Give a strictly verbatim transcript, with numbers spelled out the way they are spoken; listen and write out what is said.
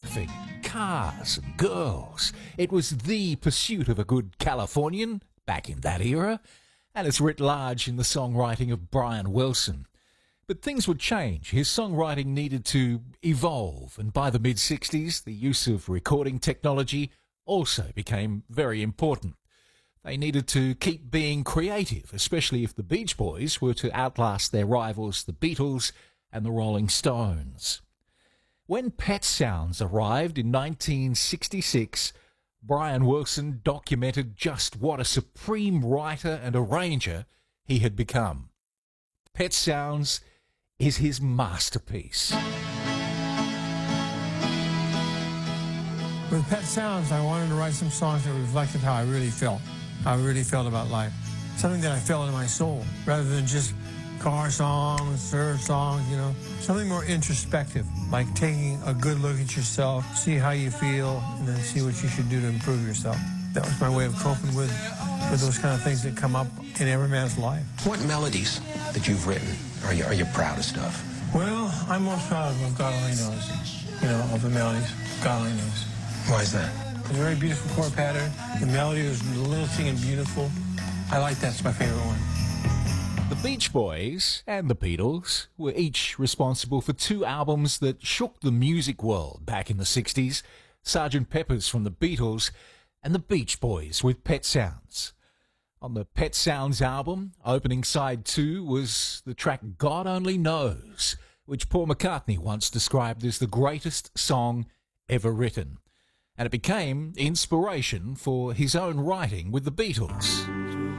surfing, cars and girls. It was the pursuit of a good Californian back in that era, and it's writ large in the songwriting of Brian Wilson. But things would change. His songwriting needed to evolve, and by the mid-sixties, the use of recording technology also became very important. They needed to keep being creative, especially if the Beach Boys were to outlast their rivals, the Beatles and the Rolling Stones. When Pet Sounds arrived in nineteen sixty-six, Brian Wilson documented just what a supreme writer and arranger he had become. Pet Sounds is his masterpiece. With Pet Sounds, I wanted to write some songs that reflected how I really felt, how I really felt about life. Something that I felt in my soul, rather than just car songs, surf songs, you know. Something more introspective, like taking a good look at yourself, see how you feel, and then see what you should do to improve yourself. That was my way of coping with, with those kind of things that come up in every man's life. What melodies that you've written are you, are you proudest of? Well, I'm most proud of what God only knows, you know, of the melodies. God only knows. Why is that? It's a very beautiful chord pattern. The melody is lilting and beautiful. I like that. It's my favorite one. The Beach Boys and the Beatles were each responsible for two albums that shook the music world back in the sixties, Sergeant Pepper's from the Beatles and the Beach Boys with Pet Sounds. On the Pet Sounds album, opening side two was the track God Only Knows, which Paul McCartney once described as the greatest song ever written. And it became inspiration for his own writing with the Beatles.